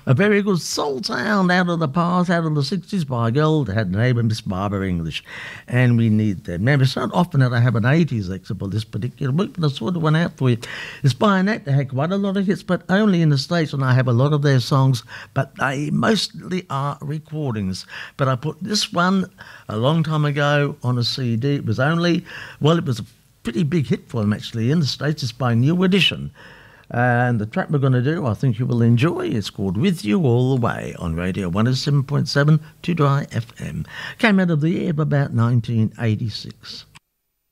A very good soul sound out of the past, out of the 60s by a girl that had a name of Miss Barbara English. And we need that. Now, it's not often that I have an 80s excerpt this particular week, but I sorted one out for you. It's by an act that had quite a lot of hits, but only in the States, and I have a lot of their songs, but they mostly are recordings. But I put this one a long time ago on a CD. It was only, well, it was a pretty big hit for them actually in the States. It's by New Edition. And the track we're going to do, I think you will enjoy. It's called With You All the Way on Radio 107.7 to Dry FM. Came out of the air of about 1986.